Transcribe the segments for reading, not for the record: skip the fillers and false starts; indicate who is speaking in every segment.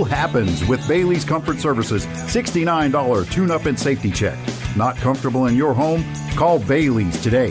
Speaker 1: happens with Bailey's Comfort Services $69 tune-up and safety check. Not comfortable in your home? Call Bailey's today.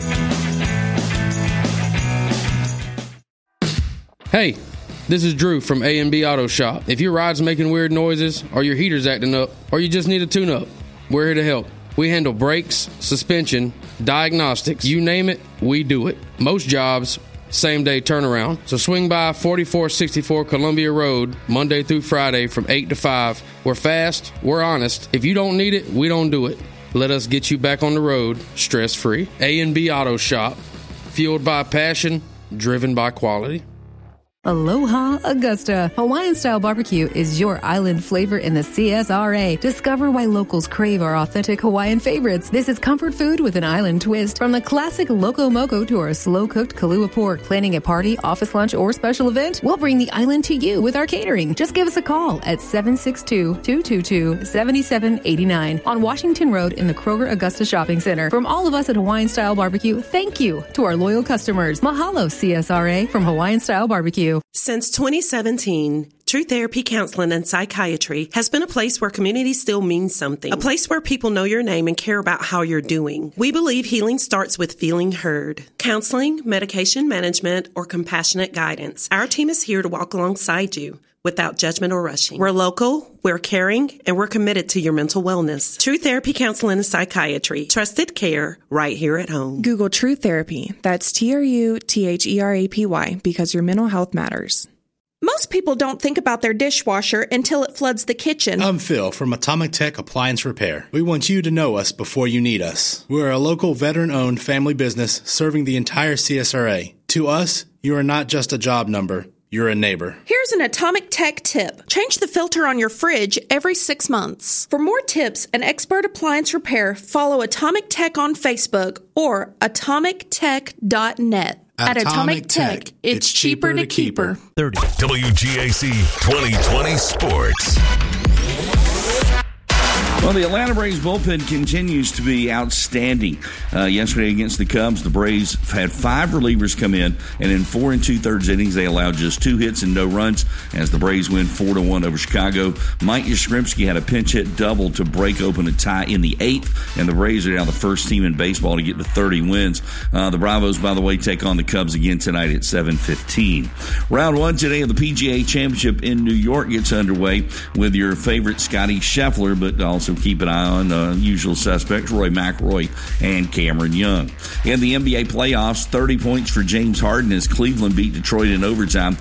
Speaker 2: Hey, this is Drew from A&B Auto Shop. If your ride's making weird noises, or your heater's acting up, or you just need a tune-up, we're here to help. We handle brakes, suspension, diagnostics, you name it, we do it. Most jobs, same-day turnaround. So swing by 4464 Columbia Road, Monday through Friday from 8 to 5. We're fast, we're honest. If you don't need it, we don't do it. Let us get you back on the road, stress-free. A&B Auto Shop, fueled by passion, driven by quality.
Speaker 3: Aloha Augusta. Hawaiian-style barbecue is your island flavor in the CSRA. Discover why locals crave our authentic Hawaiian favorites. This is comfort food with an island twist. From the classic Loco Moco to our slow-cooked Kalua pork. Planning a party, office lunch, or special event? We'll bring the island to you with our catering. Just give us a call at 762-222-7789 on Washington Road in the Kroger Augusta Shopping Center. From all of us at Hawaiian-style barbecue, thank you to our loyal customers. Mahalo CSRA from Hawaiian-style barbecue.
Speaker 4: Since 2017, True Therapy Counseling and Psychiatry has been a place where community still means something. A place where people know your name and care about how you're doing. We believe healing starts with feeling heard. Counseling, medication management, or compassionate guidance. Our team is here to walk alongside you without judgment or rushing. We're local, we're caring, and we're committed to your mental wellness. True Therapy Counseling and Psychiatry. Trusted care right here at home.
Speaker 5: Google True Therapy. That's TRUTHERAPY because your mental health matters.
Speaker 6: Most people don't think about their dishwasher until it floods the kitchen.
Speaker 7: I'm Phil from Atomic Tech Appliance Repair. We want you to know us before you need us. We're a local veteran-owned family business serving the entire CSRA. To us, you are not just a job number. You're a neighbor.
Speaker 6: Here's an Atomic Tech tip. Change the filter on your fridge every 6 months. For more tips and expert appliance repair, follow Atomic Tech on Facebook or atomictech.net. At Atomic Tech, it's cheaper to keep her.
Speaker 8: WGAC 2020 Sports.
Speaker 9: Well, the Atlanta Braves bullpen continues to be outstanding. Yesterday against the Cubs, the Braves had 5 relievers come in, and in 4 2/3 innings, they allowed just 2 hits and no runs as the Braves win 4-1 over Chicago. Mike Yastrzemski had a pinch hit double to break open a tie in the 8th, and the Braves are now the first team in baseball to get to 30 wins. The Bravos, by the way, take on the Cubs again tonight at 7:15. Round 1 today of the PGA Championship in New York gets underway with your favorite Scotty Scheffler, but also keep an eye on usual suspects, Rory McIlroy and Cameron Young. In the NBA playoffs, 30 points for James Harden as Cleveland beat Detroit in overtime,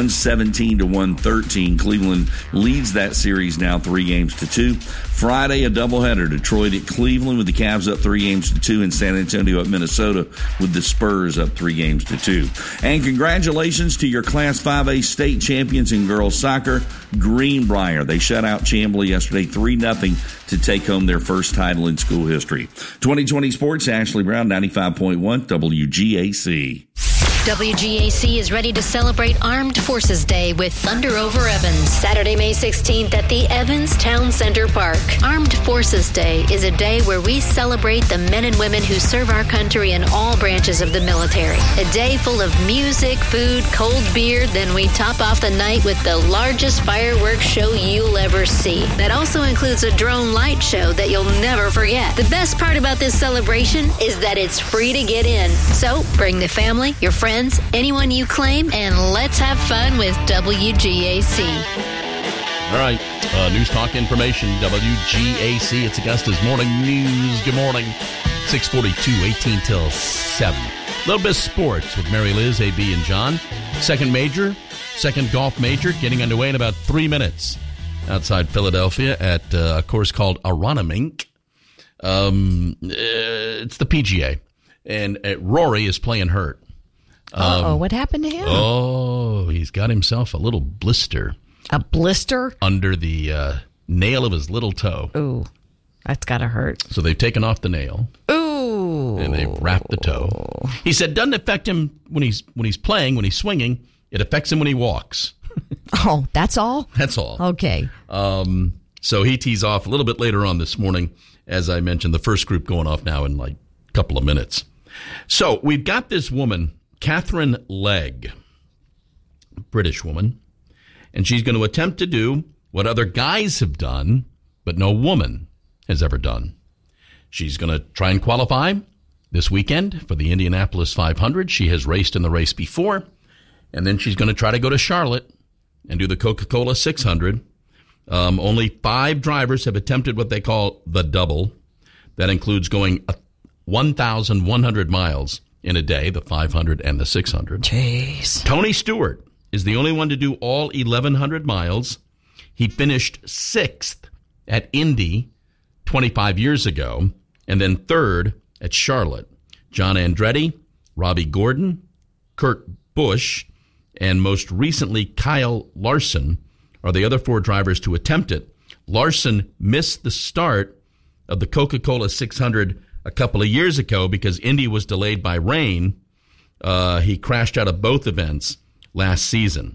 Speaker 9: 117-113. Cleveland leads that series now 3-2. Friday, a doubleheader, Detroit at Cleveland with the Cavs up 3-2, and San Antonio at Minnesota with the Spurs up 3-2. And congratulations to your Class 5A state champions in girls soccer, Greenbrier. They shut out Chamblee yesterday 3-0 to take home their first title in school history. 2020 Sports, Ashley Brown, 95.1 WGAC.
Speaker 10: WGAC is ready to celebrate Armed Forces Day with Thunder Over Evans, Saturday, May 16th at the Evans Town Center Park. Armed Forces Day is a day where we celebrate the men and women who serve our country in all branches of the military. A day full of music, food, cold beer, then we top off the night with the largest fireworks show you'll ever see. That also includes a drone light show that you'll never forget. The best part about this celebration is that it's free to get in. So bring the family, your friends, anyone you claim, and let's have fun with WGAC.
Speaker 11: All right, news, talk, information, WGAC. It's Augusta's Morning News. Good morning. 6:42, 18 till 7. A little bit of sports with Mary Liz, AB, and John. Second golf major, getting underway in about 3 minutes outside Philadelphia at a course called Aronimink. It's the PGA, and Rory is playing hurt.
Speaker 12: What happened to him?
Speaker 11: Oh, he's got himself a little blister.
Speaker 12: A blister?
Speaker 11: Under the nail of his little toe.
Speaker 12: Ooh, that's got to hurt.
Speaker 11: So they've taken off the nail.
Speaker 12: Ooh.
Speaker 11: And they've wrapped the toe. He said it doesn't affect him when he's playing, when he's swinging. It affects him when he walks.
Speaker 12: Oh, that's all?
Speaker 11: That's all.
Speaker 12: Okay.
Speaker 11: So he tees off a little bit later on this morning. As I mentioned, the first group going off now in like a couple of minutes. So we've got this woman, Catherine Legg, British woman, and she's going to attempt to do what other guys have done, but no woman has ever done. She's going to try and qualify this weekend for the Indianapolis 500. She has raced in the race before, and then she's going to try to go to Charlotte and do the Coca-Cola 600. Only 5 drivers have attempted what they call the double. That includes going 1,100 miles in a day, the 500 and the 600.
Speaker 12: Jeez.
Speaker 11: Tony Stewart is the only one to do all 1,100 miles. He finished 6th at Indy 25 years ago, and then 3rd at Charlotte. John Andretti, Robbie Gordon, Kurt Busch, and most recently Kyle Larson are the other 4 drivers to attempt it. Larson missed the start of the Coca-Cola 600 a couple of years ago because Indy was delayed by rain. He crashed out of both events last season.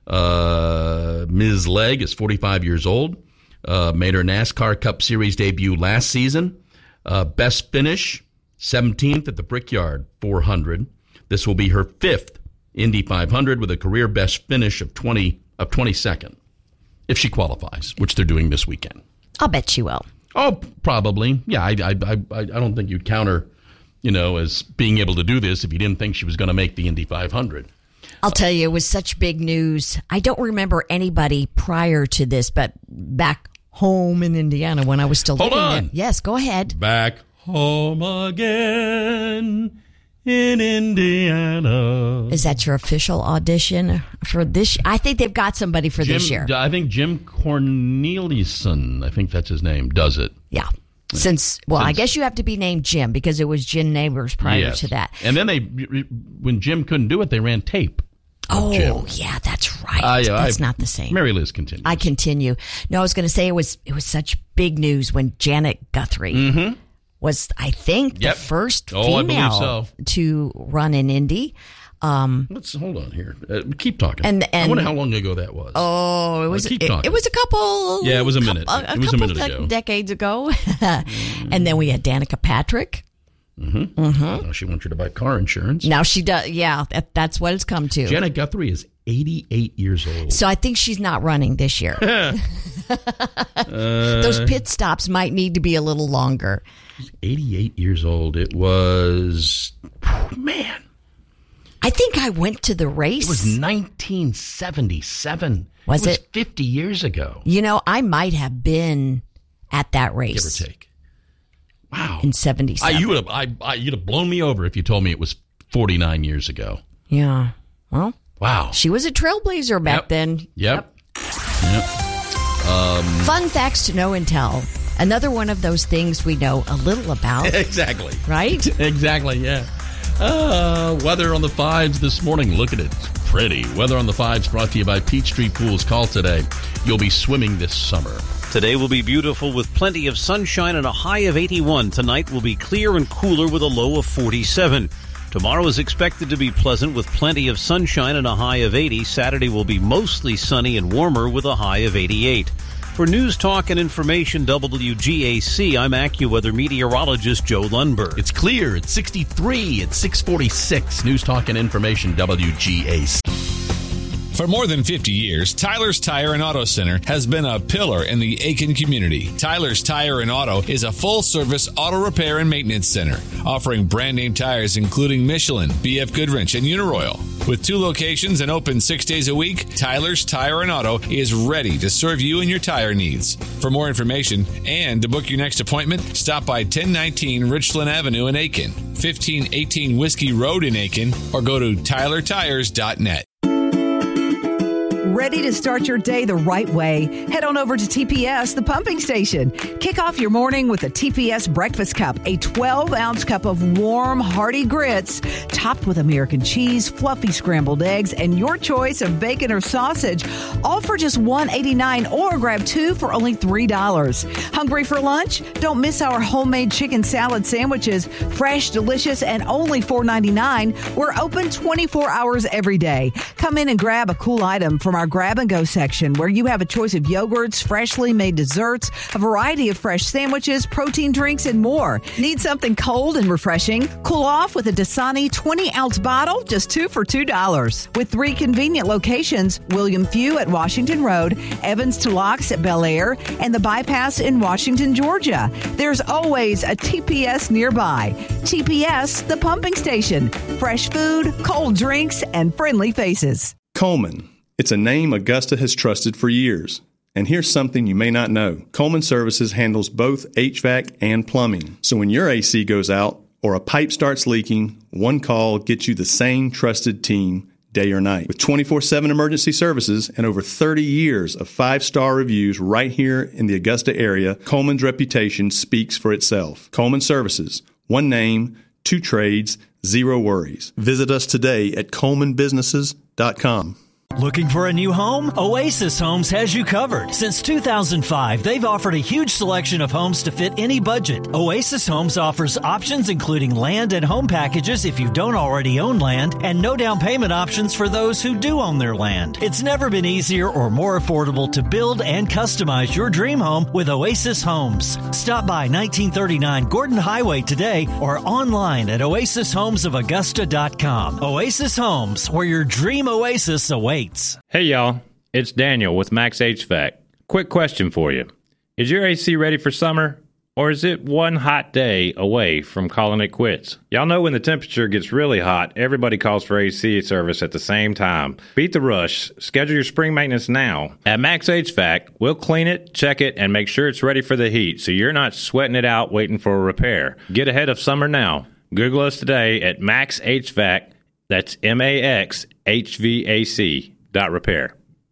Speaker 11: Ms. Legg is 45 years old, made her NASCAR Cup Series debut last season. Best finish, 17th at the Brickyard 400. This will be her 5th Indy 500 with a career best finish of 22nd, if she qualifies, which they're doing this weekend.
Speaker 12: I'll bet she will.
Speaker 11: Oh, probably. Yeah, I don't think you'd count her, as being able to do this if you didn't think she was going to make the Indy 500.
Speaker 12: I'll tell you, it was such big news. I don't remember anybody prior to this, but back home in Indiana when I was still living there. Yes, go ahead.
Speaker 11: Back home again in Indiana.
Speaker 12: Is that your official audition for this? I think they've got somebody for this year.
Speaker 11: I think Jim Corneliuson, I think that's his name, does it.
Speaker 12: Yeah. I guess you have to be named Jim because it was Jim Neighbors prior to that.
Speaker 11: And then when Jim couldn't do it, they ran tape.
Speaker 12: Oh,
Speaker 11: Jim.
Speaker 12: Yeah, that's right. That's not the same.
Speaker 11: Mary Liz continues.
Speaker 12: I continue. No, I was going to say it was such big news when Janet Guthrie was, I think, the first female to run in Indy.
Speaker 11: Let's hold on here. Keep talking. And I wonder how long ago that was.
Speaker 12: Oh, it was. It was a couple.
Speaker 11: Yeah, it was a minute. It was a minute ago.
Speaker 12: Decades ago. And then we had Danica Patrick.
Speaker 11: Now she wants you to buy car insurance.
Speaker 12: Now she does. Yeah, that's what it's come to.
Speaker 11: Janet Guthrie is 88 years old.
Speaker 12: So I think she's not running this year. Those pit stops might need to be a little longer.
Speaker 11: She's 88 years old. It was, man.
Speaker 12: I think I went to the race.
Speaker 11: It was 1977.
Speaker 12: Was it?
Speaker 11: 50 years ago.
Speaker 12: I might have been at that race.
Speaker 11: Give or take. Wow.
Speaker 12: In 77.
Speaker 11: You'd have blown me over if you told me it was 49 years ago.
Speaker 12: Yeah. Well.
Speaker 11: Wow.
Speaker 12: She was a trailblazer back then.
Speaker 11: Yep.
Speaker 12: Fun facts to know and tell. Another one of those things we know a little about.
Speaker 11: Exactly.
Speaker 12: Right?
Speaker 11: Exactly, yeah. Weather on the 5s this morning. Look at it. It's pretty. Weather on the 5s brought to you by Peachtree Pools. Call today. You'll be swimming this summer.
Speaker 13: Today will be beautiful with plenty of sunshine and a high of 81. Tonight will be clear and cooler with a low of 47. Tomorrow is expected to be pleasant with plenty of sunshine and a high of 80. Saturday will be mostly sunny and warmer with a high of 88. For News Talk and Information WGAC, I'm AccuWeather meteorologist Joe Lundberg.
Speaker 11: It's clear. It's 63. It's 646. News Talk and Information WGAC.
Speaker 14: For more than 50 years, Tyler's Tire and Auto Center has been a pillar in the Aiken community. Tyler's Tire and Auto is a full-service auto repair and maintenance center, offering brand-name tires including Michelin, BF Goodwrench, and Uniroyal. With 2 locations and open 6 days a week, Tyler's Tire and Auto is ready to serve you and your tire needs. For more information and to book your next appointment, stop by 1019 Richland Avenue in Aiken, 1518 Whiskey Road in Aiken, or go to tylertires.net.
Speaker 15: Ready to start your day the right way? Head on over to TPS, the pumping station. Kick off your morning with a TPS breakfast cup, a 12-ounce cup of warm, hearty grits, topped with American cheese, fluffy scrambled eggs, and your choice of bacon or sausage, all for just $1.89, or grab 2 for only $3. Hungry for lunch? Don't miss our homemade chicken salad sandwiches, fresh, delicious, and only $4.99. We're open 24 hours every day. Come in and grab a cool item from our our grab and go section where you have a choice of yogurts, freshly made desserts, a variety of fresh sandwiches, protein drinks, and more. Need something cold and refreshing? Cool off with a Dasani 20-ounce bottle, just $2 for $2. With 3 convenient locations, William Few at Washington Road, Evans to Locks at Bel Air, and the Bypass in Washington, Georgia. There's always a TPS nearby. TPS, the pumping station. Fresh food, cold drinks, and friendly faces.
Speaker 16: Coleman. It's a name Augusta has trusted for years. And here's something you may not know. Coleman Services handles both HVAC and plumbing. So when your AC goes out or a pipe starts leaking, one call gets you the same trusted team day or night. With 24/7 emergency services and over 30 years of 5-star reviews right here in the Augusta area, Coleman's reputation speaks for itself. Coleman Services. One name, 2 trades, 0 worries. Visit us today at colemanbusinesses.com.
Speaker 17: Looking for a new home? Oasis Homes has you covered. Since 2005, they've offered a huge selection of homes to fit any budget. Oasis Homes offers options including land and home packages if you don't already own land, and no down payment options for those who do own their land. It's never been easier or more affordable to build and customize your dream home with Oasis Homes. Stop by 1939 Gordon Highway today or online at oasishomesofaugusta.com. Oasis Homes, where your dream oasis awaits.
Speaker 18: Hey y'all, it's Daniel with Max HVAC. Quick question for you. Is your AC ready for summer, or is it one hot day away from calling it quits? Y'all know when the temperature gets really hot, everybody calls for AC service at the same time. Beat the rush. Schedule your spring maintenance now. At Max HVAC, we'll clean it, check it, and make sure it's ready for the heat, so you're not sweating it out waiting for a repair. Get ahead of summer now. Google us today at Max HVAC. That's MAXHVAC.repair.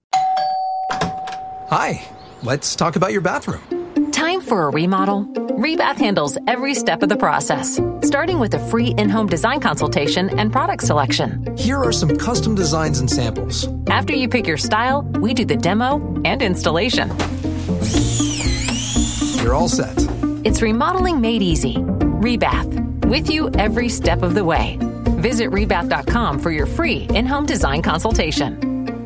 Speaker 19: Hi, let's talk about your bathroom.
Speaker 20: Time for a remodel? Rebath handles every step of the process, starting with a free in-home design consultation and product selection.
Speaker 19: Here are some custom designs and samples.
Speaker 20: After you pick your style, we do the demo and installation.
Speaker 19: You're all set.
Speaker 20: It's remodeling made easy. Rebath, with you every step of the way. Visit rebath.com for your free in-home design consultation.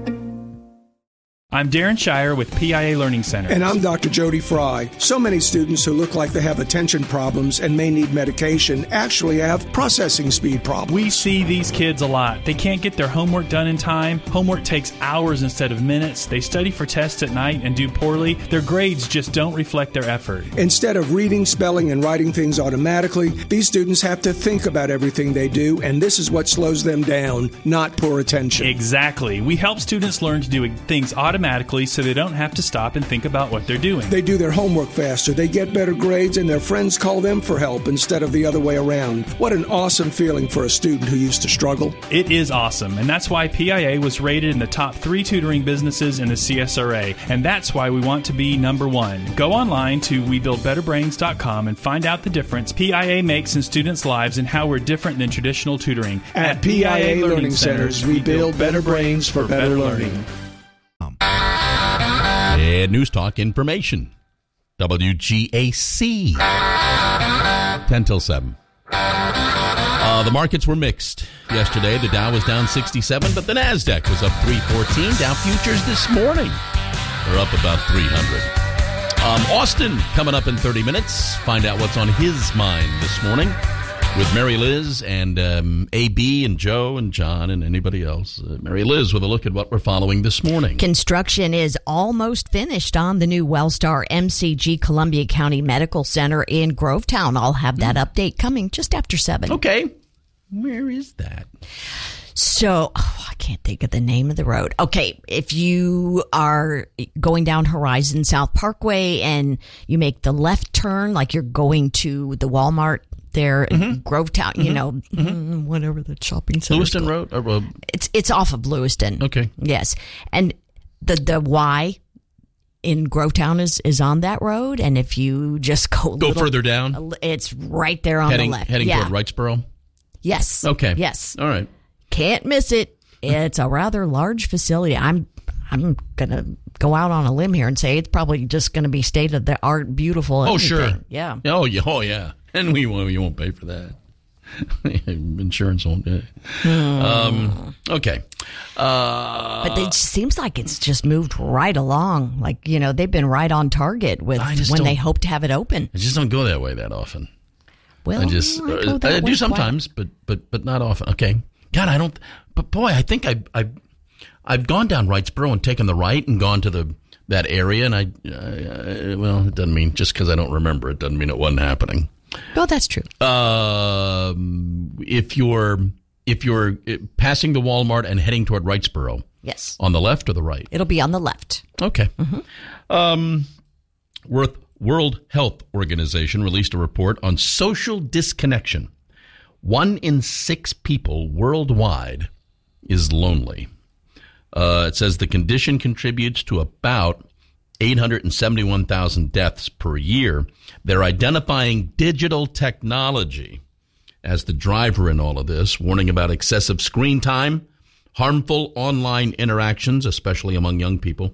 Speaker 21: I'm Darren Shire with PIA Learning Center.
Speaker 22: And I'm Dr. Jody Fry. So many students who look like they have attention problems and may need medication actually have processing speed problems.
Speaker 21: We see these kids a lot. They can't get their homework done in time. Homework takes hours instead of minutes. They study for tests at night and do poorly. Their grades just don't reflect their effort.
Speaker 22: Instead of reading, spelling, and writing things automatically, these students have to think about everything they do, and this is what slows them down, not poor attention.
Speaker 21: Exactly. We help students learn to do things automatically so they don't have to stop and think about what they're doing.
Speaker 22: They do their homework faster, they get better grades, and their friends call them for help instead of the other way around. What an awesome feeling for a student who used to struggle.
Speaker 21: It is awesome, and that's why PIA was rated in the top 3 tutoring businesses in the CSRA, and that's why we want to be number 1. Go online to WeBuildBetterBrains.com and find out the difference PIA makes in students' lives and how we're different than traditional tutoring.
Speaker 22: At PIA Learning Centers, we build better brains for better learning.
Speaker 11: And News Talk Information. WGAC. 10 till 7. The markets were mixed yesterday. The Dow was down 67, but the NASDAQ was up 314. Dow futures this morning are up about 300. Austin coming up in 30 minutes. Find out what's on his mind this morning with Mary Liz and AB and Joe and John and anybody else. Mary Liz with a look at what we're following this morning.
Speaker 12: Construction is almost finished on the new Wellstar MCG Columbia County Medical Center in Grovetown. I'll have that update coming just after 7.
Speaker 11: Okay. Where is that?
Speaker 12: So, I can't think of the name of the road. Okay, if you are going down Horizon South Parkway and you make the left turn like you're going to the Walmart there in Grovetown, you know, whatever the shopping center.
Speaker 11: Lewiston Road? Or,
Speaker 12: it's off of Lewiston.
Speaker 11: Okay.
Speaker 12: Yes. And the Y in Grovetown is on that road, and if you just go
Speaker 11: further down,
Speaker 12: it's right there on the left.
Speaker 11: Heading toward Wrightsboro?
Speaker 12: Yes.
Speaker 11: Okay.
Speaker 12: Yes.
Speaker 11: All right.
Speaker 12: Can't miss it. It's a rather large facility. I'm going to go out on a limb here and say it's probably just going to be state-of-the-art, beautiful.
Speaker 11: Oh, sure.
Speaker 12: Yeah.
Speaker 11: Oh, yeah. And we won't pay for that. Insurance won't. Okay.
Speaker 12: But it seems like it's just moved right along. Like, they've been right on target with when they hope to have it open.
Speaker 11: I just don't go that way that often.
Speaker 12: Well,
Speaker 11: I do sometimes, but not often. Okay. God, I don't. But boy, I think I've gone down Wrightsboro and taken the right and gone to that area, and well, it doesn't mean just because I don't remember it doesn't mean it wasn't happening.
Speaker 12: Well, that's true.
Speaker 11: If you're passing the Walmart and heading toward Wrightsboro,
Speaker 12: yes,
Speaker 11: on the left or the right?
Speaker 12: It'll be on the left.
Speaker 11: Okay. World Health Organization released a report on social disconnection. 1 in 6 people worldwide is lonely. It says the condition contributes to about 871,000 deaths per year. They're identifying digital technology as the driver in all of this, warning about excessive screen time, harmful online interactions, especially among young people.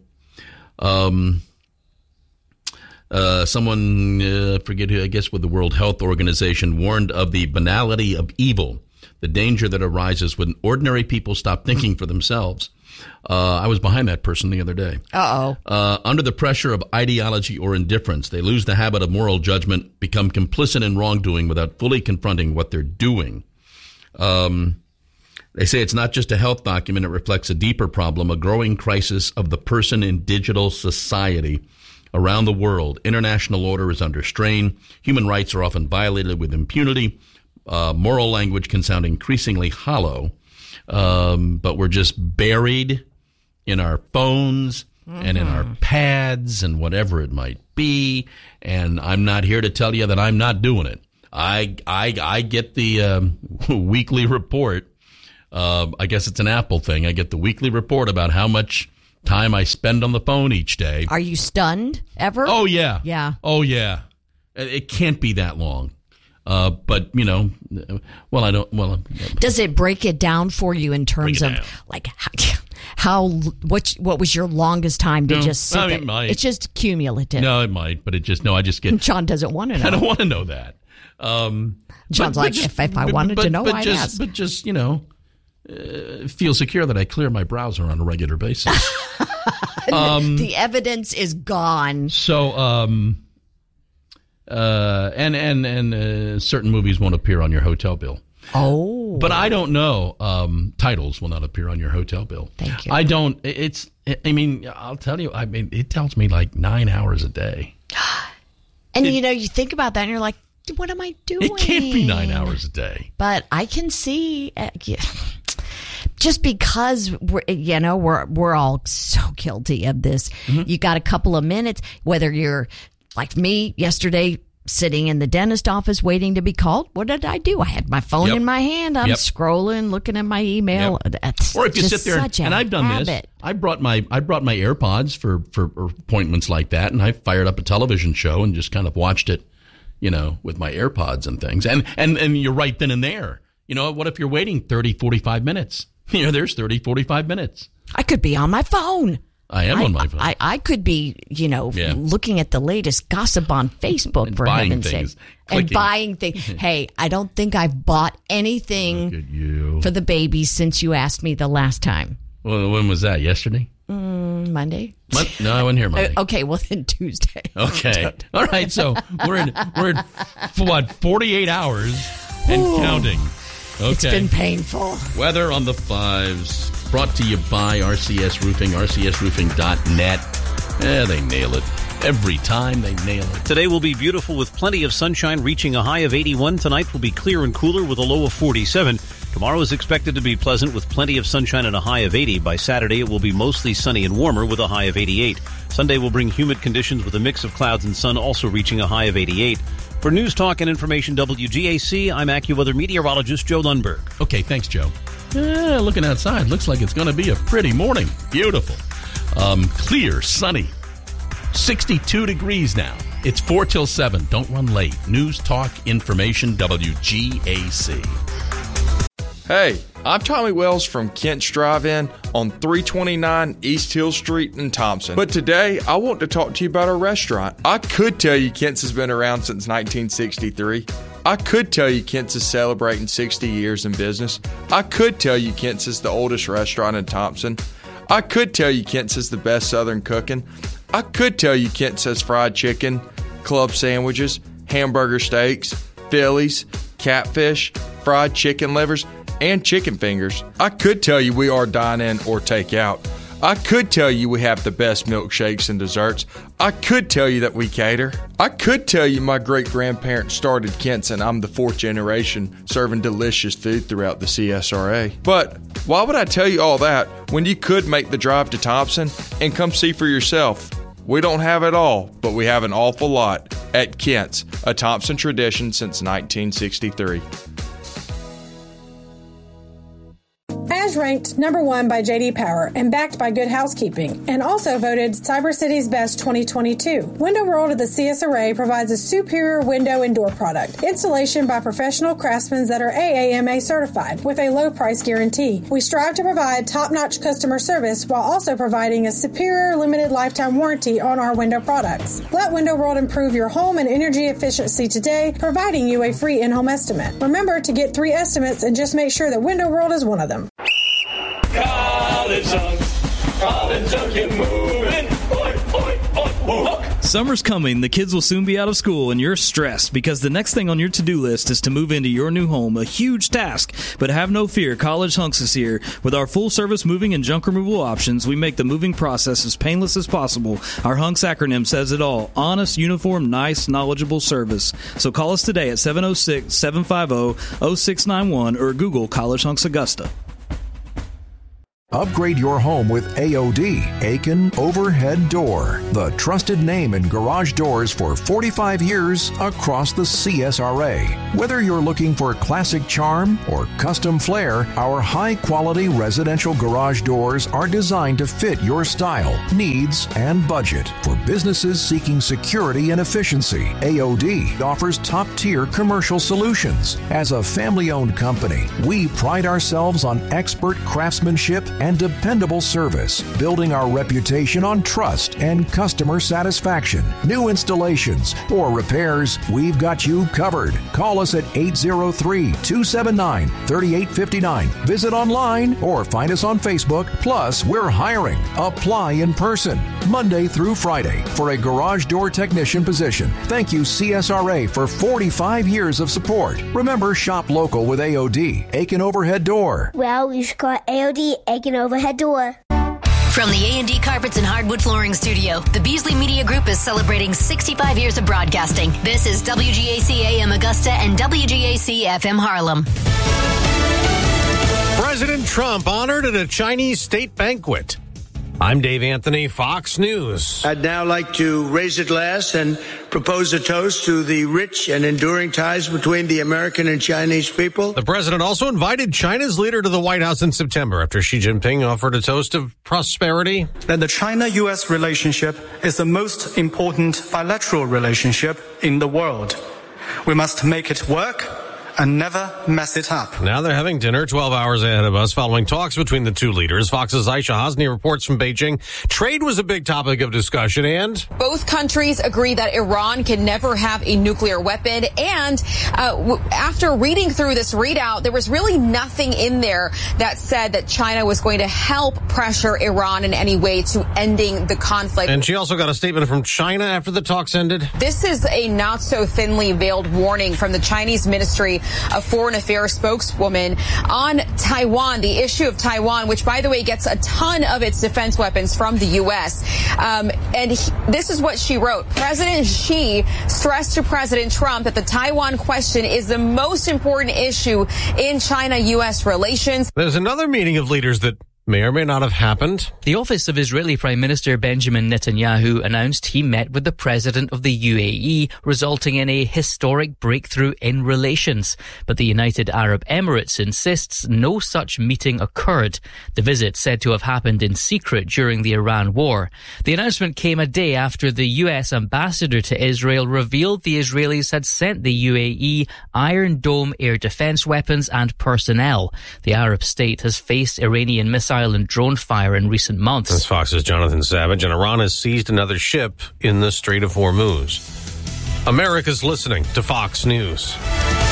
Speaker 11: Someone, forget who, I guess with the World Health Organization, warned of the banality of evil, the danger that arises when ordinary people stop thinking for themselves. I was behind that person the other day. Under the pressure of ideology or indifference, they lose the habit of moral judgment, become complicit in wrongdoing without fully confronting what they're doing. They say it's not just a health document. It reflects a deeper problem, a growing crisis of the person in digital society. Around the world, international order is under strain. Human rights are often violated with impunity. Moral language can sound increasingly hollow. But we're just buried in our phones and in our pads and whatever it might be. And I'm not here to tell you that I'm not doing it. I get the weekly report. I guess it's an Apple thing. I get the weekly report about how much time I spend on the phone each day.
Speaker 12: Are you stunned ever?
Speaker 11: Oh, yeah.
Speaker 12: Yeah.
Speaker 11: Oh, yeah. It can't be that long. But, I don't,
Speaker 12: does it break it down for you in terms of like what was your longest time to just sit there?
Speaker 11: Might.
Speaker 12: It's just cumulative.
Speaker 11: No, it might, but I just get.
Speaker 12: John doesn't want to know.
Speaker 11: I don't want to know that.
Speaker 12: John's if I wanted to know, I'd ask.
Speaker 11: But just, feel secure that I clear my browser on a regular basis.
Speaker 12: The evidence is gone.
Speaker 11: So, certain movies won't appear on your hotel bill.
Speaker 12: Oh.
Speaker 11: But I don't know. Titles will not appear on your hotel bill.
Speaker 12: Thank you.
Speaker 11: I don't. I'll tell you, it tells me like 9 hours a day.
Speaker 12: And you think about that and you're like, what am I doing?
Speaker 11: It can't be 9 hours a day.
Speaker 12: But I can see, just because we're all so guilty of this. Mm-hmm. You got a couple of minutes, whether you're like me yesterday, sitting in the dentist office waiting to be called. What did I do? I had my phone in my hand. I'm scrolling, looking at my email. That's
Speaker 11: or if you sit there and I've done
Speaker 12: habit.
Speaker 11: This, I brought my AirPods for appointments like that, and I fired up a television show and just kind of watched it, with my AirPods and things. And you're right then and there. What if you're waiting 30, 45 minutes? There's 30, 45 minutes.
Speaker 12: I could be on my phone.
Speaker 11: I am on my phone.
Speaker 12: I could be, looking at the latest gossip on Facebook, for heaven's sake. And buying things. Hey, I don't think I've bought anything for the baby since you asked me the last time.
Speaker 11: Well, when was that? Yesterday?
Speaker 12: Monday.
Speaker 11: No, I wasn't here Monday.
Speaker 12: Okay, well then Tuesday.
Speaker 11: Okay. All right, so we're at 48 hours and counting. Okay.
Speaker 12: It's been painful.
Speaker 11: Weather on the 5s, brought to you by RCS Roofing, rcsroofing.net. They nail it. Every time they nail it.
Speaker 13: Today will be beautiful with plenty of sunshine, reaching a high of 81. Tonight will be clear and cooler with a low of 47. Tomorrow is expected to be pleasant with plenty of sunshine and a high of 80. By Saturday, it will be mostly sunny and warmer with a high of 88. Sunday will bring humid conditions with a mix of clouds and sun, also reaching a high of 88. For News Talk and Information WGAC, I'm AccuWeather meteorologist Joe Lundberg.
Speaker 11: Okay, thanks, Joe. Looking outside, looks like it's going to be a pretty morning. Beautiful. Clear, sunny. 62 degrees now. It's 4 till 7. Don't run late. News Talk Information WGAC.
Speaker 1: Hey, I'm Tommy Wells from Kent's Drive-In on 329 East Hill Street in Thompson. But today, I want to talk to you about our restaurant. I could tell you Kent's has been around since 1963, I could tell you Kent's is celebrating 60 years in business. I could tell you Kent's is the oldest restaurant in Thompson. I could tell you Kent's is the best Southern cooking. I could tell you Kent's has fried chicken, club sandwiches, hamburger steaks, Phillies, catfish, fried chicken livers, and chicken fingers. I could tell you we are dine-in or take-out. I could tell you we have the best milkshakes and desserts. I could tell you that we cater. I could tell you my great-grandparents started Kent's and I'm the 4th generation serving delicious food throughout the CSRA. But why would I tell you all that when you could make the drive to Thompson and come see for yourself? We don't have it all, but we have an awful lot at Kent's, a Thompson tradition since 1963.
Speaker 2: As ranked number 1 by J.D. Power and backed by Good Housekeeping, and also voted Cyber City's Best 2022. Window World of the CSRA provides a superior window and door product. Installation by professional craftsmen that are AAMA certified with a low price guarantee. We strive to provide top-notch customer service while also providing a superior limited lifetime warranty on our window products. Let Window World improve your home and energy efficiency today, providing you a free in-home estimate. Remember to get 3 estimates and just make sure that Window World is one of them.
Speaker 3: College Hunk, get moving.
Speaker 23: Summer's coming, the kids will soon be out of school, and you're stressed because the next thing on your to-do list is to move into your new home, a huge task. But have no fear, College Hunks is here. With our full-service moving and junk removal options, we make the moving process as painless as possible. Our Hunks acronym says it all. Honest, uniform, nice, knowledgeable service. So call us today at 706-750-0691 or Google College Hunks Augusta.
Speaker 24: Upgrade your home with AOD, Aiken Overhead Door, the trusted name in garage doors for 45 years across the CSRA. Whether you're looking for classic charm or custom flair, our high-quality residential garage doors are designed to fit your style, needs, and budget. For businesses seeking security and efficiency, AOD offers top-tier commercial solutions. As a family-owned company, we pride ourselves on expert craftsmanship and dependable service, building our reputation on trust and customer satisfaction. New installations or repairs, we've got you covered. Call us at 803-279-3859. Visit online or find us on Facebook. Plus, we're hiring. Apply in person, Monday through Friday, for a garage door technician position. Thank you, CSRA, for 45 years of support. Remember, shop local with AOD, Aiken Overhead Door.
Speaker 25: Well, you should call AOD, Aiken Overhead Door.
Speaker 10: From the A&D Carpets and Hardwood Flooring Studio, the Beasley Media Group is celebrating 65 years of broadcasting. This is WGAC AM Augusta and WGAC FM Harlem.
Speaker 26: President Trump honored at a Chinese state banquet. I'm Dave Anthony, Fox News.
Speaker 27: I'd now like to raise a glass and propose a toast to the rich and enduring ties between the American and Chinese people.
Speaker 26: The president also invited China's leader to the White House in September after Xi Jinping offered a toast of prosperity.
Speaker 28: That the China-U.S. relationship is the most important bilateral relationship in the world. We must make it work and never mess it up.
Speaker 26: Now they're having dinner 12 hours ahead of us following talks between the two leaders. Fox's Aisha Hasni reports from Beijing. Trade was a big topic of discussion, and
Speaker 29: both countries agree that Iran can never have a nuclear weapon. And after reading through this readout, there was really nothing in there that said that China was going to help pressure Iran in any way to ending the conflict.
Speaker 26: And she also got a statement from China after the talks ended.
Speaker 29: This is a not so thinly veiled warning from the Chinese Ministry of Foreign Affairs spokeswoman on Taiwan, the issue of Taiwan, which, by the way, gets a ton of its defense weapons from the U.S. This is what she wrote. President Xi stressed to President Trump that the Taiwan question is the most important issue in China-U.S. relations.
Speaker 26: There's another meeting of leaders that may or may not have happened.
Speaker 30: The office of Israeli Prime Minister Benjamin Netanyahu announced he met with the president of the UAE, resulting in a historic breakthrough in relations. But the United Arab Emirates insists no such meeting occurred. The visit said to have happened in secret during the Iran war. The announcement came a day after the US ambassador to Israel revealed the Israelis had sent the UAE Iron Dome air defense weapons and personnel. The Arab state has faced Iranian missile and drone fire in recent months.
Speaker 26: That's Fox's Jonathan Savage, and Iran has seized another ship in the Strait of Hormuz. America's listening to Fox News.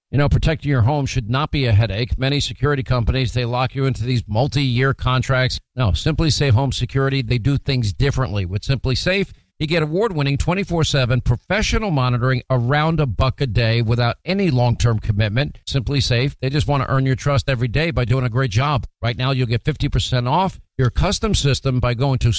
Speaker 4: You know, protecting your home should not be a headache. Many security companies, they lock you into these multi-year contracts. No, Simply Safe Home Security, they do things differently. With Simply Safe, you get award-winning 24/7 professional monitoring around $1 a day without any long-term commitment. Simply Safe, they just want to earn your trust every day by doing a great job. Right now, you'll get 50% off your custom system by going to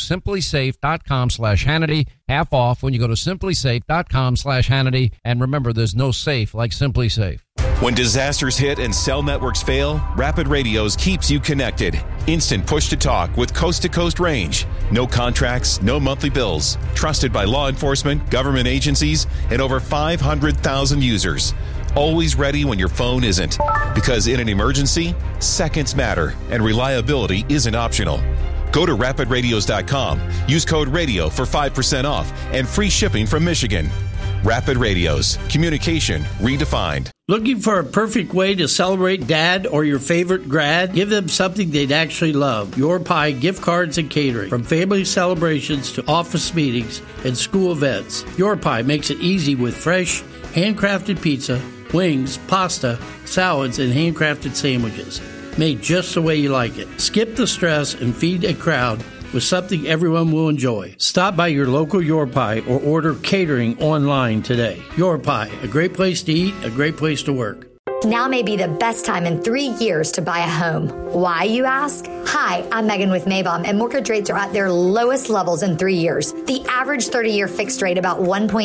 Speaker 4: simplysafe.com/Hannity. Half off when you go to simplysafe.com/Hannity. And remember, there's no safe like Simply Safe.
Speaker 5: When disasters hit and cell networks fail, Rapid Radios keeps you connected. Instant push-to-talk with coast-to-coast range. No contracts, no monthly bills. Trusted by law enforcement, government agencies, and over 500,000 users. Always ready when your phone isn't. Because in an emergency, seconds matter, and reliability isn't optional. Go to rapidradios.com. Use code RADIO for 5% off and free shipping from Michigan. Rapid Radios. Communication redefined.
Speaker 6: Looking for a perfect way to celebrate Dad or your favorite grad? Give them something they'd actually love. Your Pie gift cards and catering. From family celebrations to office meetings and school events, Your Pie makes it easy with fresh, handcrafted pizza, wings, pasta, salads, and handcrafted sandwiches. Made just the way you like it. Skip the stress and feed a crowd with something everyone will enjoy. Stop by your local Your Pie or order catering online today. Your Pie, a great place to eat, a great place to work.
Speaker 7: Now may be the best time in 3 years to buy a home. Why, you ask? Hi, I'm Megan with Maybaum, and mortgage rates are at their lowest levels in 3 years. The average 30-year fixed rate about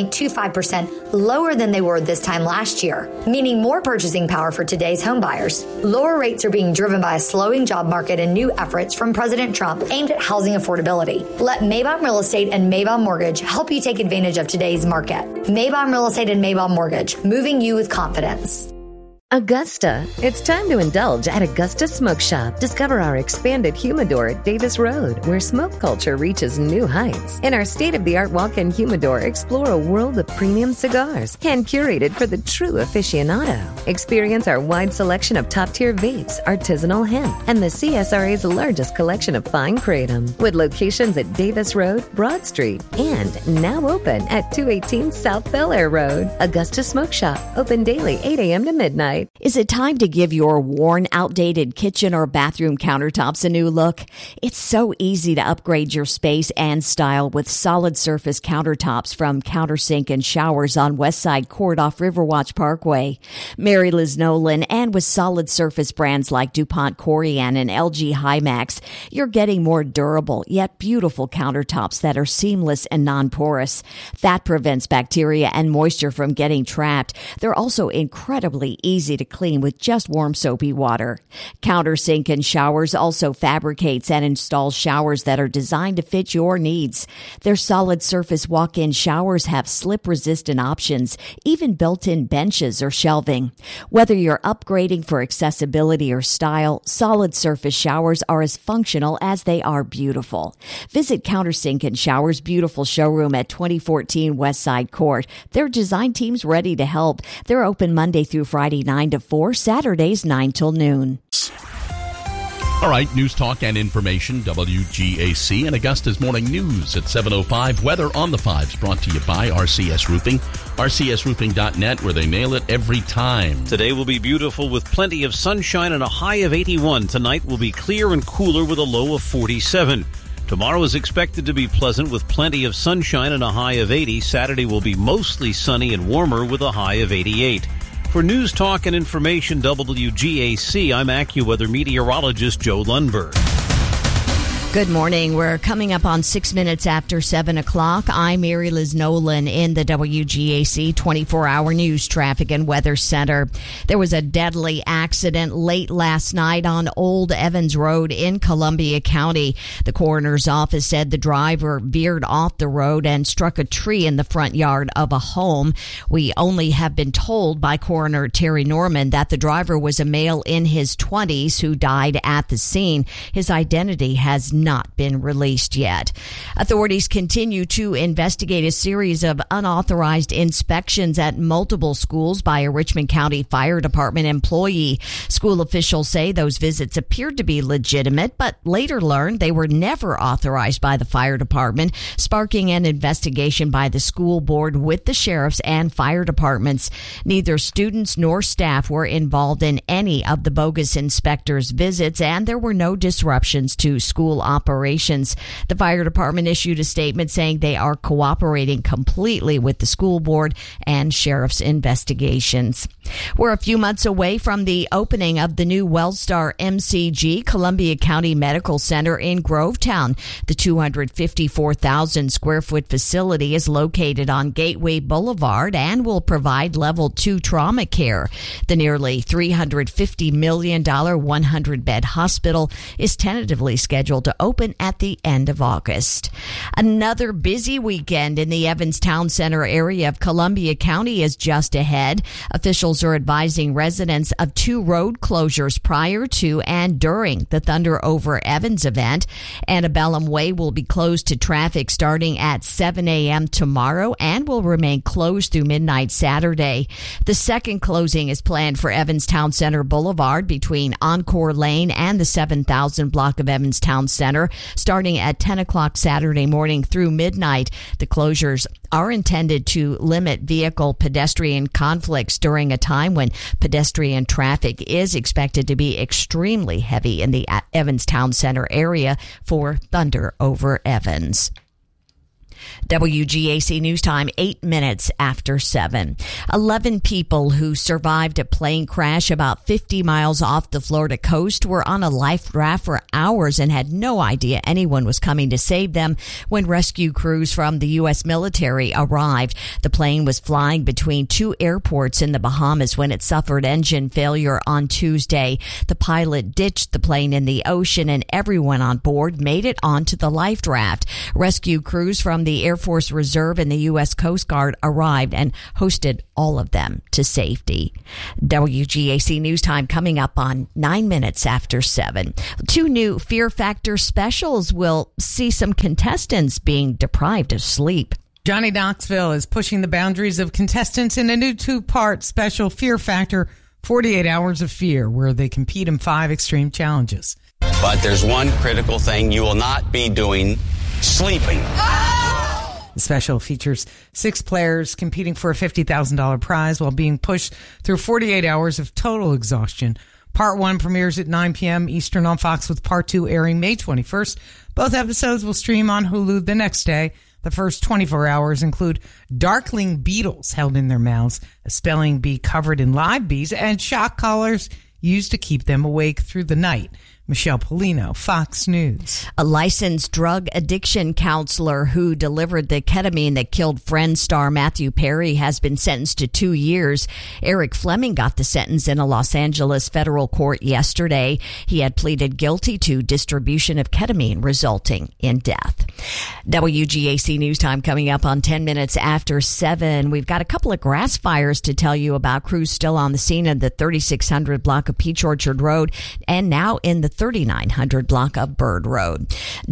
Speaker 7: 1.25% lower than they were this time last year, meaning more purchasing power for today's home buyers. Lower rates are being driven by a slowing job market and new efforts from President Trump aimed at housing affordability. Let Maybaum Real Estate and Maybaum Mortgage help you take advantage of today's market. Maybaum Real Estate and Maybaum Mortgage, moving you with confidence.
Speaker 8: Augusta. It's time to indulge at Augusta Smoke Shop. Discover our expanded humidor at Davis Road, where smoke culture reaches new heights. In our state-of-the-art walk-in humidor, explore a world of premium cigars, hand-curated for the true aficionado. Experience our wide selection of top-tier vapes, artisanal hemp, and the CSRA's largest collection of fine kratom, with locations at Davis Road, Broad Street, and now open at 218 South Bel Air Road. Augusta Smoke Shop, open daily 8 a.m. to midnight.
Speaker 12: Is it time to give your worn, outdated kitchen or bathroom countertops a new look? It's so easy to upgrade your space and style with solid surface countertops from Countersink and Showers on Westside Court off Riverwatch Parkway. Mary Liz Nolan, and with solid surface brands like DuPont Corian and LG Hymax, you're getting more durable yet beautiful countertops that are seamless and non-porous. That prevents bacteria and moisture from getting trapped. They're also incredibly easy to clean with just warm soapy water. Countersink and Showers also fabricates and installs showers that are designed to fit your needs. Their solid surface walk-in showers have slip-resistant options, even built-in benches or shelving. Whether you're upgrading for accessibility or style, solid surface showers are as functional as they are beautiful. Visit Countersink and Showers' beautiful showroom at 2014 Westside Court. Their design team's ready to help. They're open Monday through Friday 9 to 4, Saturdays 9 till noon.
Speaker 11: All right, news, talk, and information, WGAC and Augusta's Morning News at 7:05. Weather on the 5s brought to you by RCS Roofing, rcsroofing.net, where they nail it every time.
Speaker 13: Today will be beautiful with plenty of sunshine and a high of 81. Tonight will be clear and cooler with a low of 47. Tomorrow is expected to be pleasant with plenty of sunshine and a high of 80. Saturday will be mostly sunny and warmer with a high of 88. For news, talk, and information, WGAC, I'm AccuWeather meteorologist Joe Lundberg.
Speaker 12: Good morning. We're coming up on 6 minutes after 7 o'clock. I'm Mary Liz Nolan in the WGAC 24-hour news traffic and weather center. There was a deadly accident late last night on Old Evans Road in Columbia County. The coroner's office said the driver veered off the road and struck a tree in the front yard of a home. We only have been told by Coroner Terry Norman that the driver was a male in his 20s who died at the scene. His identity has not been released yet. Authorities continue to investigate a series of unauthorized inspections at multiple schools by a Richmond County Fire Department employee. School officials say those visits appeared to be legitimate, but later learned they were never authorized by the fire department, sparking an investigation by the school board with the sheriff's and fire departments. Neither students nor staff were involved in any of the bogus inspectors' visits, and there were no disruptions to school operations. The fire department issued a statement saying they are cooperating completely with the school board and sheriff's investigations. We're a few months away from the opening of the new WellStar MCG, Columbia County Medical Center in Grovetown. The 254,000 square foot facility is located on Gateway Boulevard and will provide level 2 trauma care. The nearly $350 million 100-bed hospital is tentatively scheduled to open at the end of August. Another busy weekend in the Evans Town Center area of Columbia County is just ahead. Officials are advising residents of 2 road closures prior to and during the Thunder Over Evans event. Antebellum Way will be closed to traffic starting at 7 a.m. tomorrow and will remain closed through midnight Saturday. The second closing is planned for Evans Town Center Boulevard between Encore Lane and the 7,000 block of Evans Town Center, starting at 10 o'clock Saturday morning through midnight. The closures are intended to limit vehicle-pedestrian conflicts during a time when pedestrian traffic is expected to be extremely heavy in the Evans Town Center area for Thunder Over Evans. WGAC News Time, 8 minutes after 7. 11 people who survived a plane crash about 50 miles off the Florida coast were on a life raft for hours and had no idea anyone was coming to save them when rescue crews from the U.S. military arrived. The plane was flying between 2 airports in the Bahamas when it suffered engine failure on Tuesday. The pilot ditched the plane in the ocean and everyone on board made it onto the life raft. Rescue crews from the Air Force Reserve and the U.S. Coast Guard arrived and hosted all of them to safety. WGAC News Time coming up on 9 minutes after 7. 2 new Fear Factor specials will see some contestants being deprived of sleep.
Speaker 9: Johnny Knoxville is pushing the boundaries of contestants in a new 2-part special Fear Factor 48 Hours of Fear, where they compete in 5 extreme challenges.
Speaker 14: But there's one critical thing you will not be doing: sleeping.
Speaker 9: The special features 6 players competing for a $50,000 prize while being pushed through 48 hours of total exhaustion. Part 1 premieres at 9 p.m. Eastern on Fox, with Part 2 airing May 21st. Both episodes will stream on Hulu the next day. The first 24 hours include darkling beetles held in their mouths, a spelling bee covered in live bees, and shock collars used to keep them awake through the night. Michelle Polino, Fox News.
Speaker 12: A licensed drug addiction counselor who delivered the ketamine that killed Friends star Matthew Perry has been sentenced to 2 years. Eric Fleming got the sentence in a Los Angeles federal court yesterday. He had pleaded guilty to distribution of ketamine, resulting in death. WGAC News Time coming up on 10 minutes after 7. We've got a couple of grass fires to tell you about. Crews still on the scene of the 3600 block of Peach Orchard Road and now in the 3900 block of Bird Road.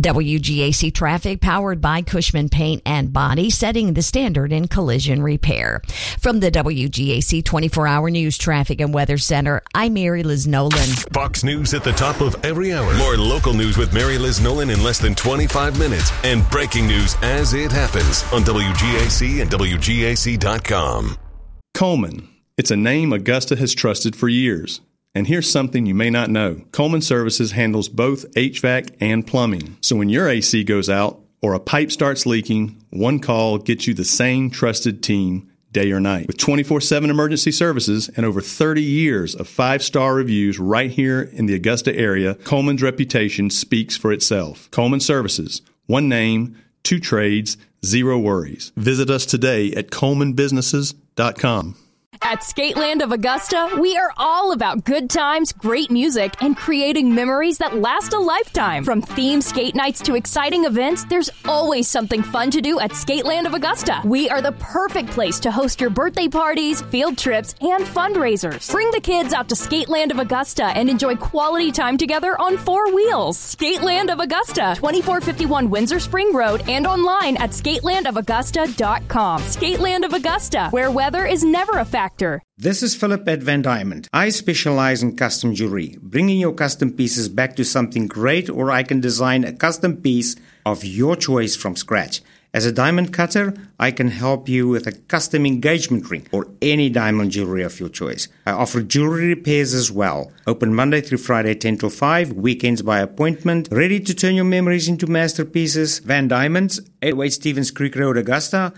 Speaker 12: WGAC traffic powered by Cushman Paint and Body, setting the standard in collision repair. From the WGAC 24-hour news traffic and weather center, I'm Mary Liz Nolan.
Speaker 15: Fox News at the top of every hour. More local news with Mary Liz Nolan in less than 25 minutes. And breaking news as it happens on WGAC and WGAC.com.
Speaker 16: Coleman. It's a name Augusta has trusted for years. And here's something you may not know. Coleman Services handles both HVAC and plumbing. So when your AC goes out or a pipe starts leaking, one call gets you the same trusted team day or night. With 24/7 emergency services and over 30 years of 5-star reviews right here in the Augusta area, Coleman's reputation speaks for itself. Coleman Services. One name, 2 trades, 0 worries. Visit us today at colemanbusinesses.com.
Speaker 1: At Skateland of Augusta, we are all about good times, great music, and creating memories that last a lifetime. From themed skate nights to exciting events, there's always something fun to do at Skateland of Augusta. We are the perfect place to host your birthday parties, field trips, and fundraisers. Bring the kids out to Skateland of Augusta and enjoy quality time together on 4 wheels. Skateland of Augusta, 2451 Windsor Spring Road, and online at skatelandofaugusta.com. Skateland of Augusta, where weather is never a factor.
Speaker 2: This is Philip at Van Diamond. I specialize in custom jewelry, bringing your custom pieces back to something great, or I can design a custom piece of your choice from scratch. As a diamond cutter, I can help you with a custom engagement ring or any diamond jewelry of your choice. I offer jewelry repairs as well. Open Monday through Friday 10 till 5, weekends by appointment. Ready to turn your memories into masterpieces? Van Diamonds, 808 Stevens Creek Road, Augusta,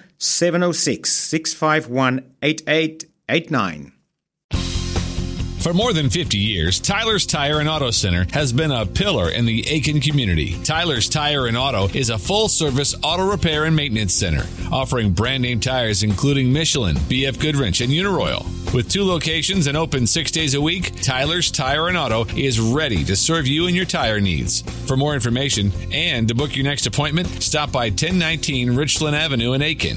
Speaker 2: 706-651-8889.
Speaker 3: For more than 50 years, Tyler's Tire and Auto Center has been a pillar in the Aiken community. Tyler's Tire and Auto is a full-service auto repair and maintenance center, offering brand-name tires including Michelin, BF Goodwrench, and Uniroyal. With 2 locations and open 6 days a week, Tyler's Tire and Auto is ready to serve you and your tire needs. For more information and to book your next appointment, stop by 1019 Richland Avenue in Aiken,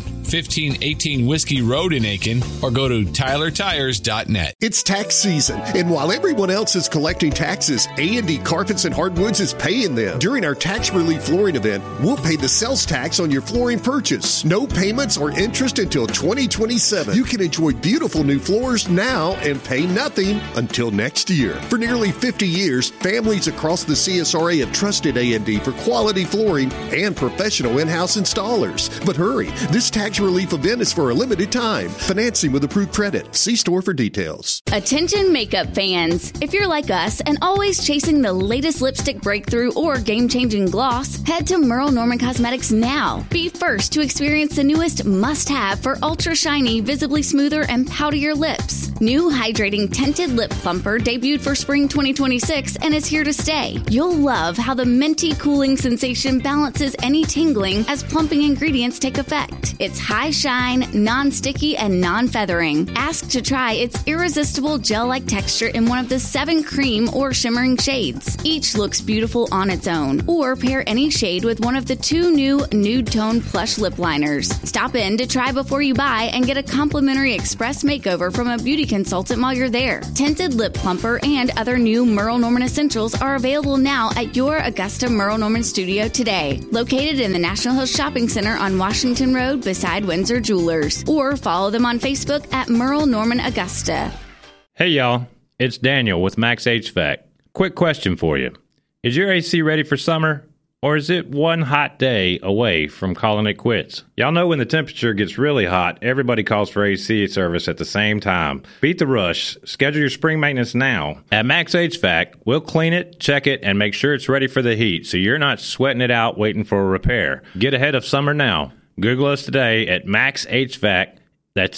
Speaker 3: 1518 Whiskey Road in Aiken, or go to tylertires.net.
Speaker 17: It's tax season, and while everyone else is collecting taxes, A&D Carpets and Hardwoods is paying them. During our tax relief flooring event, we'll pay the sales tax on your flooring purchase. No payments or interest until 2027. You can enjoy beautiful new floors now and pay nothing until next year. For nearly 50 years, families across the CSRA have trusted A&D for quality flooring and professional in-house installers. But hurry, this tax relief event is for a limited time. Financing with approved credit. See store for details.
Speaker 18: Attention makeup fans. If you're like us and always chasing the latest lipstick breakthrough or game-changing gloss, head to Merle Norman Cosmetics now. Be first to experience the newest must-have for ultra-shiny, visibly smoother, and poutier lips. New hydrating tinted lip plumper debuted for spring 2026 and is here to stay. You'll love how the minty cooling sensation balances any tingling as plumping ingredients take effect. It's high shine, non-sticky, and non-feathering. Ask to try its irresistible gel-like texture in one of the 7 cream or shimmering shades. Each looks beautiful on its own, or pair any shade with one of the 2 new nude tone plush lip liners. Stop in to try before you buy and get a complimentary express makeover from a beauty consultant while you're there. Tinted lip plumper and other new Merle Norman essentials are available now at your Augusta Merle Norman studio today, located in the National Hills Shopping Center on Washington Road beside Windsor Jewelers, or follow them on Facebook at Merle Norman Augusta.
Speaker 19: Hey y'all, it's Daniel with Max HVAC. Quick question for you. Is your AC ready for summer? Or is it one hot day away from calling it quits? Y'all know when the temperature gets really hot, everybody calls for AC service at the same time. Beat the rush. Schedule your spring maintenance now. At Max HVAC, we'll clean it, check it, and make sure it's ready for the heat so you're not sweating it out waiting for a repair. Get ahead of summer now. Google us today at Max HVAC. That's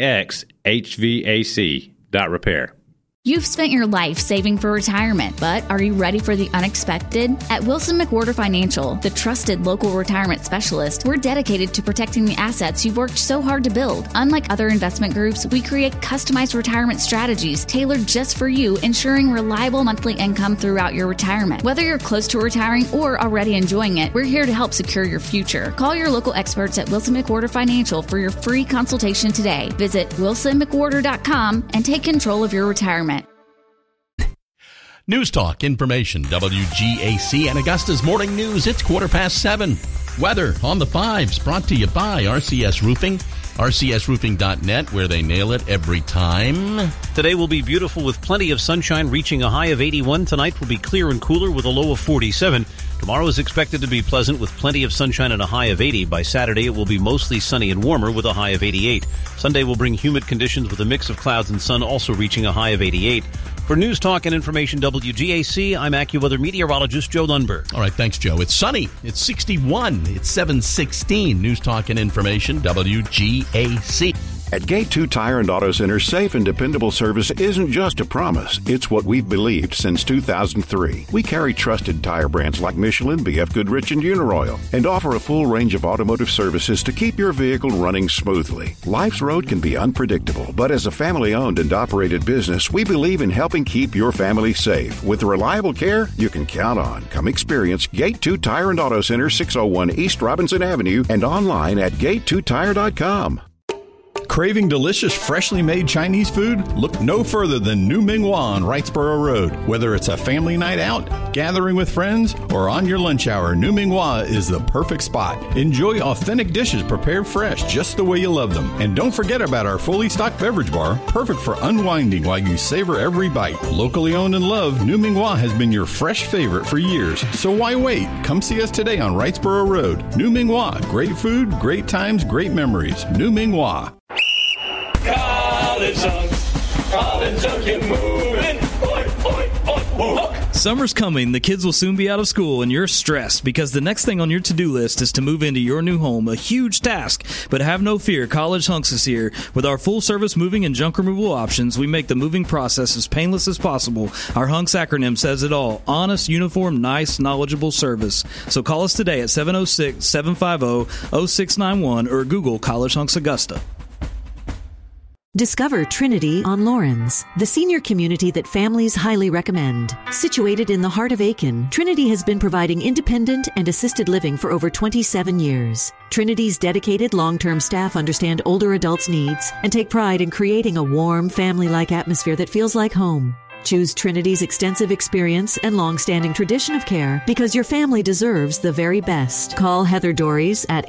Speaker 19: MAXHVAC.repair.
Speaker 18: You've spent your life saving for retirement, but are you ready for the unexpected? At Wilson McWhorter Financial, the trusted local retirement specialist, we're dedicated to protecting the assets you've worked so hard to build. Unlike other investment groups, we create customized retirement strategies tailored just for you, ensuring reliable monthly income throughout your retirement. Whether you're close to retiring or already enjoying it, we're here to help secure your future. Call your local experts at Wilson McWhorter Financial for your free consultation today. Visit wilsonmcwhorter.com and take control of your retirement.
Speaker 11: News Talk, information, WGAC and Augusta's Morning News. It's 7:15. Weather on the 5s, brought to you by RCS Roofing. RCSroofing.net, where they nail it every time.
Speaker 13: Today will be beautiful with plenty of sunshine, reaching a high of 81. Tonight will be clear and cooler with a low of 47. Tomorrow is expected to be pleasant with plenty of sunshine and a high of 80. By Saturday, it will be mostly sunny and warmer with a high of 88. Sunday will bring humid conditions with a mix of clouds and sun, also reaching a high of 88. For News Talk and Information WGAC, I'm AccuWeather meteorologist Joe Lundberg.
Speaker 11: All right, thanks, Joe. It's sunny. It's 61. It's 7:16. News Talk and Information WGAC.
Speaker 10: At Gate 2 Tire and Auto Center, safe and dependable service isn't just a promise. It's what we've believed since 2003. We carry trusted tire brands like Michelin, BF Goodrich, and Uniroyal, and offer a full range of automotive services to keep your vehicle running smoothly. Life's road can be unpredictable, but as a family-owned and operated business, we believe in helping keep your family safe with the reliable care you can count on. Come experience Gate 2 Tire and Auto Center, 601 East Robinson Avenue, and online at gate2tire.com.
Speaker 20: Craving delicious, freshly made Chinese food? Look no further than New Ming Hua on Wrightsboro Road. Whether it's a family night out, gathering with friends, or on your lunch hour, New Ming Hua is the perfect spot. Enjoy authentic dishes prepared fresh, just the way you love them. And don't forget about our fully stocked beverage bar, perfect for unwinding while you savor every bite. Locally owned and loved, New Ming Hua has been your fresh favorite for years. So why wait? Come see us today on Wrightsboro Road. New Ming Hua. Great food, great times, great memories. New Ming Hua.
Speaker 21: College Hunk, get moving. Summer's coming, the kids will soon be out of school, and you're stressed because the next thing on your to-do list is to move into your new home, a huge task. But have no fear, College Hunks is here. With our full-service moving and junk removal options, we make the moving process as painless as possible. Our Hunks acronym says it all. Honest, uniform, nice, knowledgeable service. So call us today at 706-750-0691 or Google College Hunks Augusta.
Speaker 22: Discover Trinity on Lawrence, the senior community that families highly recommend. Situated in the heart of Aiken, Trinity has been providing independent and assisted living for over 27 years. Trinity's dedicated long-term staff understand older adults' needs and take pride in creating a warm, family-like atmosphere that feels like home. Choose Trinity's extensive experience and long-standing tradition of care because your family deserves the very best. Call Heather Dories at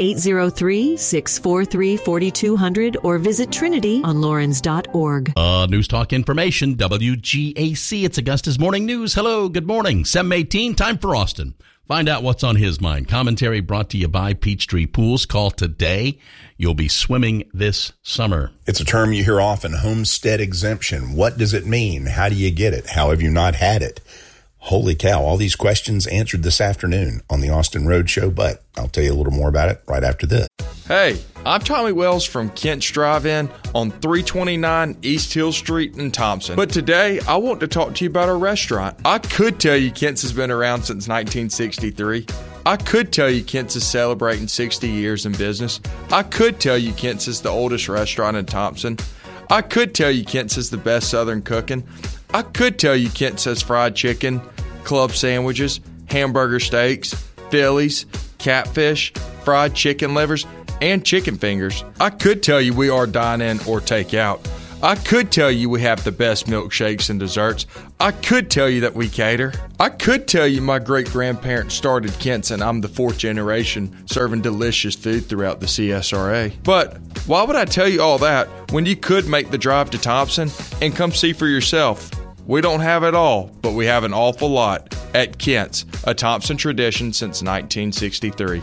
Speaker 22: 803-643-4200 or visit trinityonlawrence.org.
Speaker 11: News Talk Information, WGAC. It's Augusta's Morning News. Hello, good morning. 7:18, time for Austin. Find out what's on his mind. Commentary brought to you by Peachtree Pools. Call today. You'll be swimming this summer.
Speaker 23: It's a term you hear often, homestead exemption. What does it mean? How do you get it? How have you not had it? Holy cow, all these questions answered this afternoon on the Austin Road Show, but I'll tell you a little more about it right after this.
Speaker 24: Hey, I'm Tommy Wells from Kent's Drive-In on 329 East Hill Street in Thompson. But today, I want to talk to you about our restaurant. I could tell you Kent's has been around since 1963. I could tell you Kent's is celebrating 60 years in business. I could tell you Kent's is the oldest restaurant in Thompson. I could tell you Kent's is the best Southern cooking. I could tell you Kent's has fried chicken, club sandwiches, hamburger steaks, Phillies, catfish, fried chicken livers, and chicken fingers. I could tell you we are dine-in or take-out. I could tell you we have the best milkshakes and desserts. I could tell you that we cater. I could tell you my great-grandparents started Kent's and I'm the fourth generation serving delicious food throughout the CSRA. But why would I tell you all that when you could make the drive to Thompson and come see for yourself? We don't have it all, but we have an awful lot at Kent's, a Thompson tradition since 1963.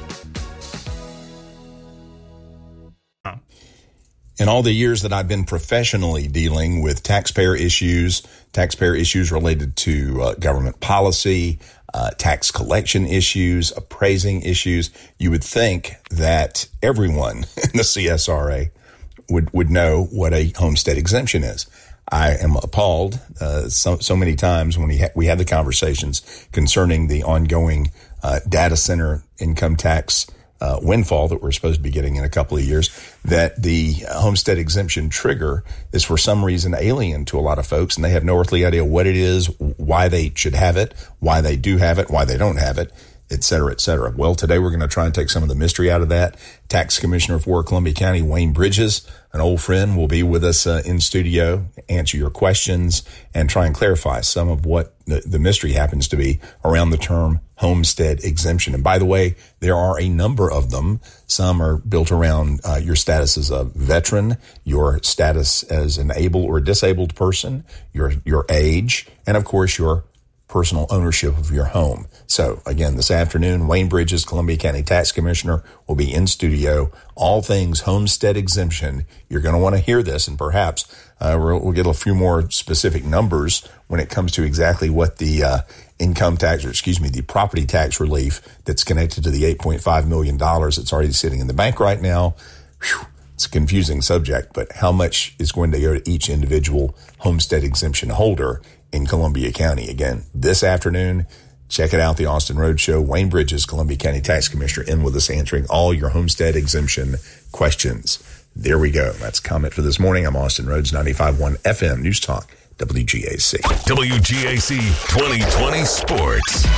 Speaker 23: In all the years that I've been professionally dealing with taxpayer issues related to government policy, tax collection issues, appraising issues, you would think that everyone in the CSRA would know what a homestead exemption is. I am appalled so many times when we had the conversations concerning the ongoing data center income tax windfall that we're supposed to be getting in a couple of years, that the homestead exemption trigger is for some reason alien to a lot of folks, and they have no earthly idea what it is, why they should have it, why they do have it, why they don't have it, et cetera, et cetera. Well, today we're going to try and take some of the mystery out of that. Tax Commissioner for Columbia County, Wayne Bridges, an old friend, will be with us in studio, answer your questions, and try and clarify some of what the mystery happens to be around the term homestead exemption. And by the way, there are a number of them. Some are built around your status as a veteran, your status as an able or disabled person, your age, and of course your personal ownership of your home. So again, this afternoon, Wayne Bridges, Columbia County Tax Commissioner, will be in studio. All things homestead exemption. You're going to want to hear this, and perhaps we'll get a few more specific numbers when it comes to exactly what the the property tax relief that's connected to the $8.5 million that's already sitting in the bank right now. Whew, It's a confusing subject, but how much is going to go to each individual homestead exemption holder in Columbia County? Again, this afternoon, check it out, the Austin Road Show. Wayne Bridges, Columbia County Tax Commissioner, in with us answering all your homestead exemption questions. There we go. That's comment for this morning. I'm Austin Rhodes, 95.1 FM News Talk, WGAC.
Speaker 15: WGAC 2020 Sports.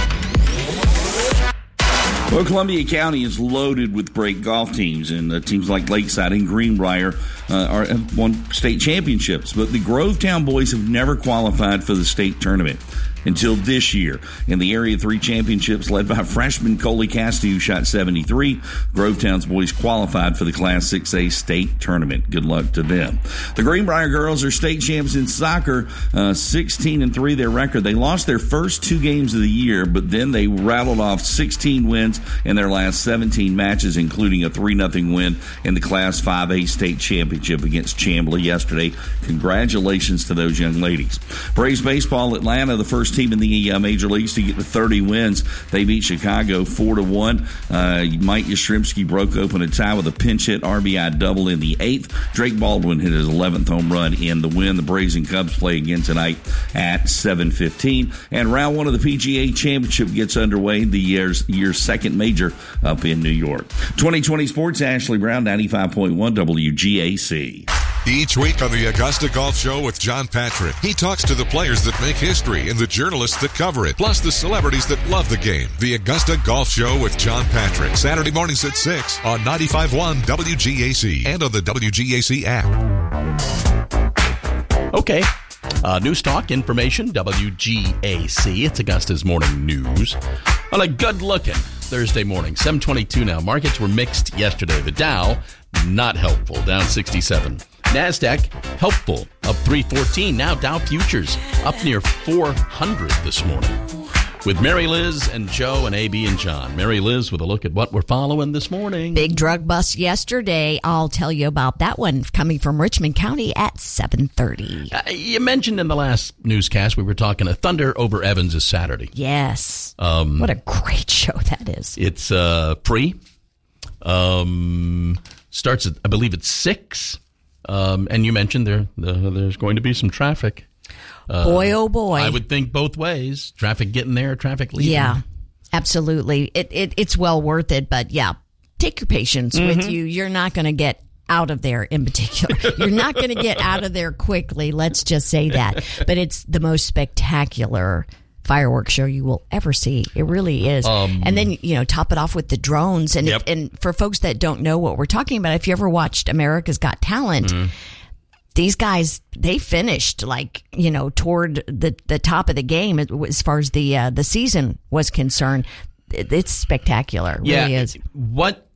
Speaker 4: Well, Columbia County is loaded with great golf teams, and teams like Lakeside and Greenbrier have won state championships. But the Grovetown boys have never qualified for the state tournament until this year. In the Area 3 championships, led by freshman Coley Cassidy, who shot 73, Grovetown's boys qualified for the Class 6A state tournament. Good luck to them. The Greenbrier girls are state champs in soccer, 16-3 their record. They lost their first 2 games of the year, but then they rattled off 16 wins in their last 17 matches, including a 3-0 win in the Class 5A state championship against Chamblee yesterday. Congratulations to those young ladies. Braves Baseball Atlanta, the first team in the major leagues to get to 30 wins. They beat Chicago 4-1. Mike Yastrzemski broke open a tie with a pinch hit RBI double in the 8th. Drake Baldwin hit his 11th home run in the win. The Braves and Cubs play again tonight at 7:15. And round 1 of the PGA Championship gets underway, the year's second major up in New York. 2020 Sports, Ashley Brown, 95.1 WGAC.
Speaker 15: Each week on the Augusta Golf Show with John Patrick, he talks to the players that make history and the journalists that cover it, plus the celebrities that love the game. The Augusta Golf Show with John Patrick, Saturday mornings at 6 on 95.1 WGAC and on the WGAC app.
Speaker 11: Okay. News Talk, information, WGAC. It's Augusta's morning news on a good-looking Thursday morning. 7:22 now. Markets were mixed yesterday. The Dow, not helpful, down 67. NASDAQ, helpful, up 314. Now Dow futures up near 400 this morning. With Mary Liz and Joe and AB and John. Mary Liz with a look at what we're following this morning.
Speaker 12: Big drug bust yesterday. I'll tell you about that one coming from Richmond County at 7:30.
Speaker 11: You mentioned in the last newscast we were talking Thunder over Evans is Saturday.
Speaker 12: Yes. What a great show that is.
Speaker 11: It's free. Starts at, I believe it's 6. And you mentioned there's going to be some traffic.
Speaker 12: Boy, oh boy.
Speaker 11: I would think both ways. Traffic getting there, traffic leaving.
Speaker 12: Yeah, absolutely. It's well worth it, but yeah, take your patience with you. You're not going to get out of there in particular. You're not going to get out of there quickly. Let's just say that. But it's the most spectacular fireworks show you will ever see. It really is. And then, top it off with the drones. And and for folks that don't know what we're talking about, if you ever watched America's Got Talent, these guys, they finished toward the top of the game as far as the season was concerned. It's spectacular. It really is.
Speaker 11: What